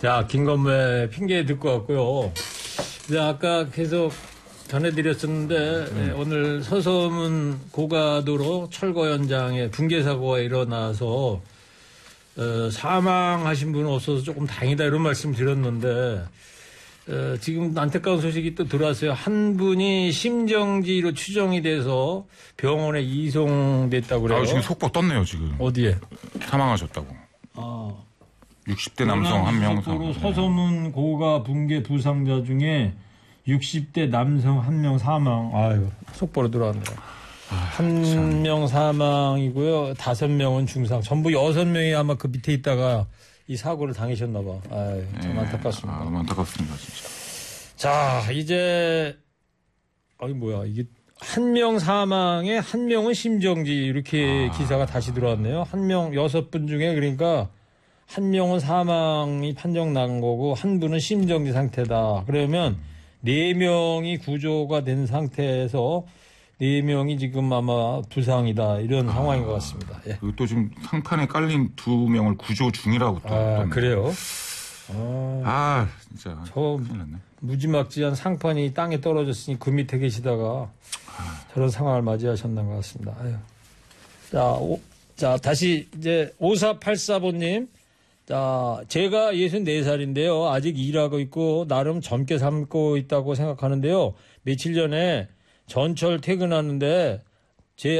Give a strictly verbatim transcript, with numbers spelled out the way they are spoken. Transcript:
자, 김건모의 핑계 듣고 왔고요. 이제 아까 계속 전해드렸었는데 음. 오늘 서서문 고가도로 철거 현장에 붕괴 사고가 일어나서 어, 사망하신 분은 없어서 조금 다행이다 이런 말씀 드렸는데 어, 지금 안타까운 소식이 또 들어왔어요. 한 분이 심정지로 추정이 돼서 병원에 이송됐다고 그래요. 아, 지금 속보 떴네요 지금. 어디에? 사망하셨다고. 아. 육십 대 남성 한 명 사망. 서서문 고가 붕괴 부상자 중에 육십 대 남성 한 명 사망. 아유, 속보로 들어왔네요. 한 명 사망이고요. 다섯 명은 중상. 전부 여섯 명이 아마 그 밑에 있다가 이 사고를 당하셨나 봐. 아유, 참 네. 안타깝습니다. 아, 안타깝습니다, 진짜. 자, 이제 아니 뭐야 이게 한 명 사망에 한 명은 심정지 이렇게 아. 기사가 다시 들어왔네요. 한 명 여섯 분 중에 그러니까 한 명은 사망이 판정난 거고 한 분은 심정지 상태다. 그러면 네 명이 구조가 된 상태에서 네 명이 지금 아마 부상이다 이런 아, 상황인 것 같습니다. 예. 그리고 또 지금 상판에 깔린 두 명을 구조 중이라고 또. 아, 그래요? 아, 아 진짜. 저 무지막지한 상판이 땅에 떨어졌으니 그 밑에 계시다가 아. 저런 상황을 맞이하셨는 것 같습니다. 아유. 자, 오, 자, 다시 이제 오사팔사 번님. 자, 제가 예순네 살인데요. 아직 일하고 있고 나름 젊게 삶고 있다고 생각하는데요. 며칠 전에 전철 퇴근하는데